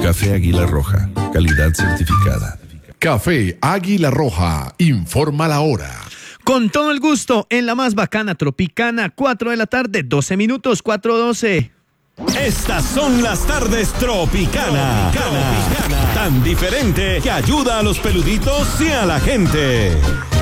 Café Águila Roja, calidad certificada. Café Águila Roja, informa la hora. Con todo el gusto, en la más bacana Tropicana, 4 de la tarde, 12 minutos, 4:12. Estas son las tardes Tropicana. Tan diferente que ayuda a los peluditos y a la gente.